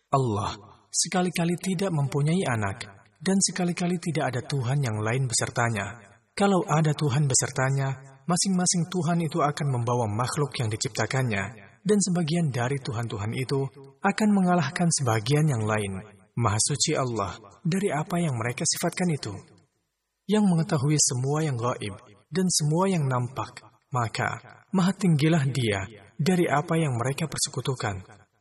Allah sekali-kali tidak mempunyai anak, dan sekali-kali tidak ada Tuhan yang lain besertanya. Kalau ada Tuhan besertanya, masing-masing Tuhan itu akan membawa makhluk yang diciptakannya, dan sebagian dari Tuhan-Tuhan itu akan mengalahkan sebagian yang lain. Maha suci Allah dari apa yang mereka sifatkan itu, yang mengetahui semua yang gaib dan semua yang nampak, maka maha tinggilah Dia dari apa yang mereka persekutukan.